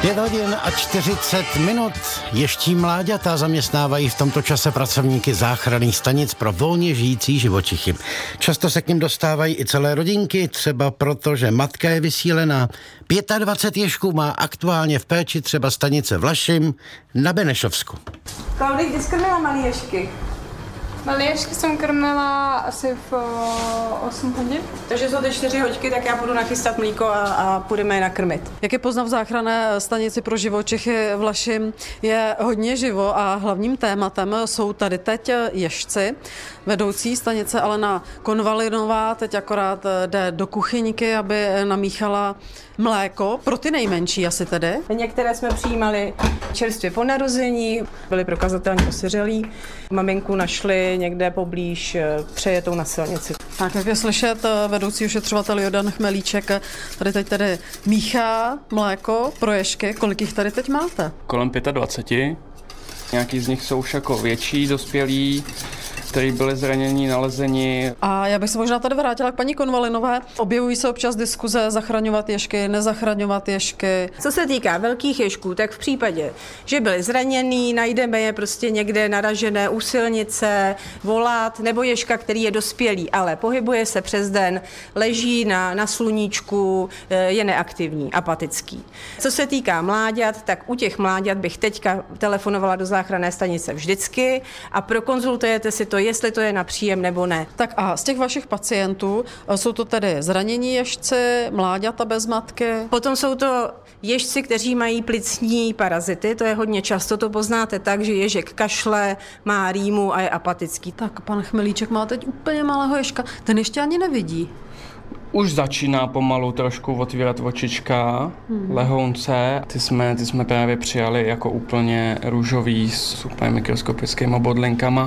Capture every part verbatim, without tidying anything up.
Pět hodin a čtyřicet minut. Ještí mláďata zaměstnávají v tomto čase pracovníky záchranných stanic pro volně žijící živočichy. Často se k nim dostávají i celé rodinky, třeba proto, že matka je vysílená. dvacet pět ježků má aktuálně v péči třeba stanice Vlašim na Benešovsku. Klaudy, kdy jsi krmila malý ježky? Malé ježky jsem krmila asi v osm hodin. Takže jsou ty čtyři hoďky, tak já budu nachystat mlíko a, a půjdeme je nakrmit. Jak je poznat v záchranné stanici pro živočichy Vlašim, je hodně živo a hlavním tématem jsou tady teď ježci. Vedoucí stanice Alena Konvalinová teď akorát jde do kuchyňky, aby namíchala mléko pro ty nejmenší asi tedy. Některé jsme přijímali čerstvě po narození, byli prokazatelně osiřelí. Maminku našli někde poblíž přejetou na silnici. Tak jak je slyšet, vedoucí ošetřovatel Jordan Chmelíček tady teď tedy míchá mléko pro ježky. Kolik jich tady teď máte? Kolem dvacet pět. Nějaký z nich jsou už jako větší, dospělí, kteří byli zranění, nalezení. A já bych se možná tady vrátila k paní Konvalinové. Objevují se občas diskuze zachraňovat ježky, nezachraňovat ježky. Co se týká velkých ježků, tak v případě, že byli zraněný, najdeme je prostě někde naražené u silnice, volat, nebo ježka, který je dospělý, ale pohybuje se přes den, leží na, na sluníčku, je neaktivní, apatický. Co se týká mláďat, tak u těch mláďat bych teďka telefonovala do záchranné stanice vždycky a prokonzultujete si to, jestli to je na příjem nebo ne. Tak a z těch vašich pacientů jsou to tedy zranění ježci, mláďata bez matky? Potom jsou to ježci, kteří mají plicní parazity, to je hodně často, to poznáte tak, že ježek kašle, má rýmu a je apatický. Tak pan Chmelíček má teď úplně malého ježka, ten ještě ani nevidí. Už začíná pomalu trošku otvírat očička, hmm. lehounce. Ty jsme, ty jsme právě přijali jako úplně růžový s úplně mikroskopickými bodlinkama.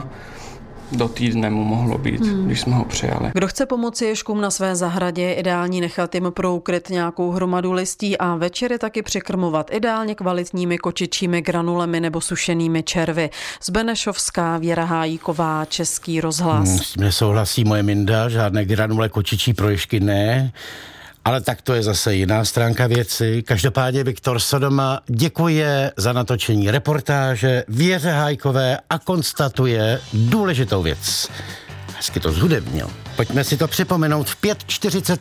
Do týdne mu mohlo být, hmm. když jsme ho přijali. Kdo chce pomoci ježkům na své zahradě, je ideální nechat jim proukryt nějakou hromadu listí a večery taky přikrmovat ideálně kvalitními kočičími granulemi nebo sušenými červy. Z Benešovská Věra Hájíková, Český rozhlas. Hmm, s tím nesouhlasí moje Minda, žádné granule kočičí pro ježky ne. Ale tak to je zase jiná stránka věci. Každopádně Viktor Sodoma děkuje za natočení reportáže Věře Hájkové a konstatuje důležitou věc. Hezky to zhudebnil. Pojďme si to připomenout v pět čtyřicet